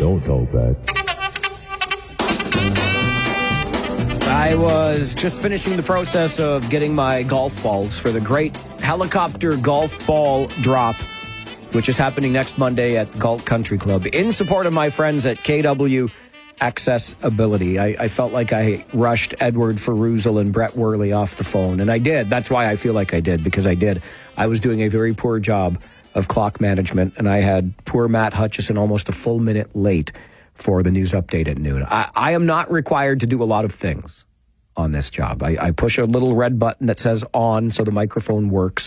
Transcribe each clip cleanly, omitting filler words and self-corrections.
Don't hold back. I was just finishing the process of getting my golf balls for the great helicopter golf ball drop, which is happening next Monday at the Galt Country Club in support of my friends at KW Accessibility. I felt like I rushed Edward Ferruzel and Brett Worley off the phone, and I did. That's why I feel like I did, because I did. I was doing a very poor job of clock management, and I had poor Matt Hutchison almost a full minute late for the news update at noon. I am not required to do a lot of things on this job. I push a little red button that says on so the microphone works,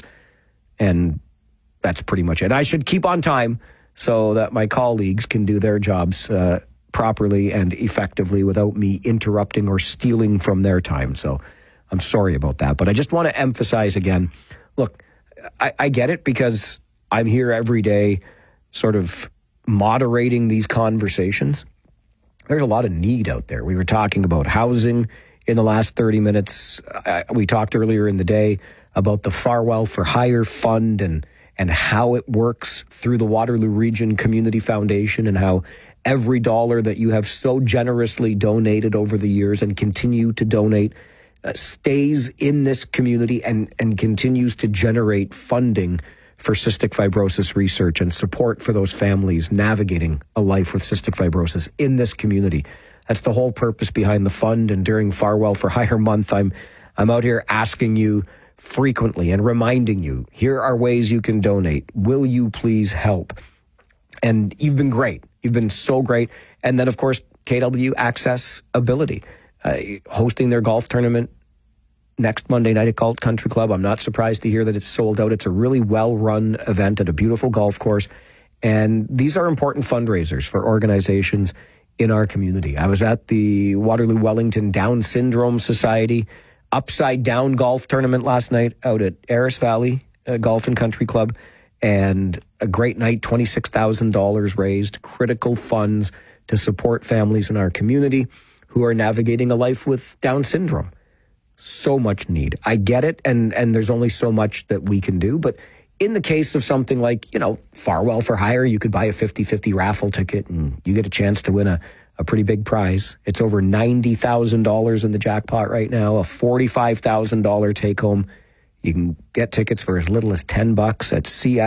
and that's pretty much it. I should keep on time so that my colleagues can do their jobs properly and effectively without me interrupting or stealing from their time. So I'm sorry about that. But I just want to emphasize again, look, I get it, because I'm here every day sort of moderating these conversations. There's a lot of need out there. We were talking about housing in the last 30 minutes. We talked earlier in the day about the Farwell for Hire Fund and how it works through the Waterloo Region Community Foundation, and how every dollar that you have so generously donated over the years and continue to donate stays in this community and continues to generate funding for cystic fibrosis research and support for those families navigating a life with cystic fibrosis in this community. That's the whole purpose behind the fund. And during Farwell for Hire Month, I'm out here asking you frequently and reminding you, here are ways you can donate. Will you please help? And you've been great. You've been so great. And then, of course, KW Accessibility, hosting their golf tournament next Monday night at Galt Country Club. I'm not surprised to hear that it's sold out. It's a really well-run event at a beautiful golf course. And these are important fundraisers for organizations in our community. I was at the Waterloo Wellington Down Syndrome Society Upside Down Golf Tournament last night out at Aris Valley Golf and Country Club, and a great night, $26,000 raised, critical funds to support families in our community who are navigating a life with Down syndrome. So much need. I get it, and there's only so much that we can do, but in the case of something like, Farwell for Hire, you could buy a 50-50 raffle ticket and you get a chance to win a pretty big prize. It's over $90,000 in the jackpot right now, a $45,000 take home. You can get tickets for as little as $10 at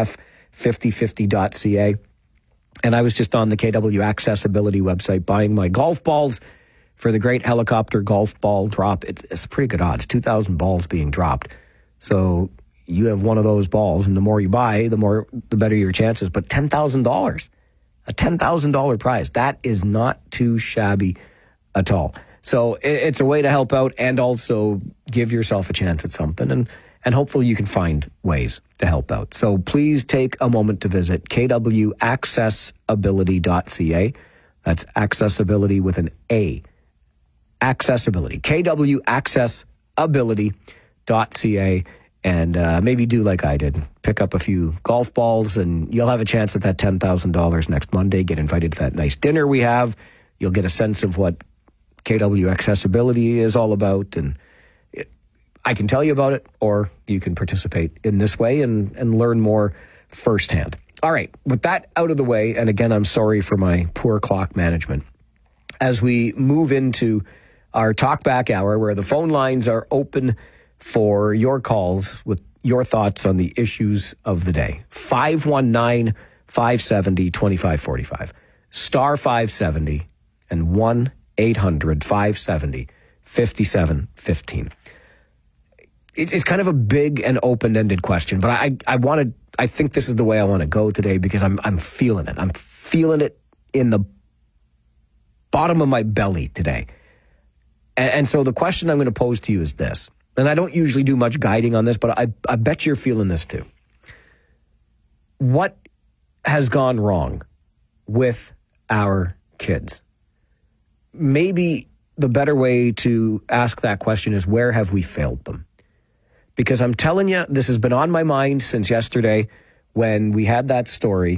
cf5050.ca. And I was just on the KW Accessibility website buying my golf balls for the great helicopter golf ball drop. It's pretty good odds, 2,000 balls being dropped. So you have one of those balls, and the more you buy, the better your chances. But $10,000, a $10,000 prize, that is not too shabby at all. So it's a way to help out and also give yourself a chance at something. And hopefully you can find ways to help out. So please take a moment to visit kwaccessibility.ca. That's accessibility with an A. Accessibility. kwaccessibility.ca. And maybe do like I did. Pick up a few golf balls, and you'll have a chance at that $10,000 next Monday. Get invited to that nice dinner we have. You'll get a sense of what KW Accessibility is all about, and I can tell you about it, or you can participate in this way and learn more firsthand. All right, with that out of the way, and again, I'm sorry for my poor clock management, as we move into our talkback hour where the phone lines are open for your calls with your thoughts on the issues of the day. 519-570-2545, star 570, and 1-800-570-5715. It's kind of a big and open-ended question, but I think this is the way I want to go today because I'm feeling it. I'm feeling it in the bottom of my belly today. And so the question I'm going to pose to you is this. And I don't usually do much guiding on this, but I bet you're feeling this too. What has gone wrong with our kids? Maybe the better way to ask that question is, where have we failed them? Because I'm telling you, this has been on my mind since yesterday when we had that story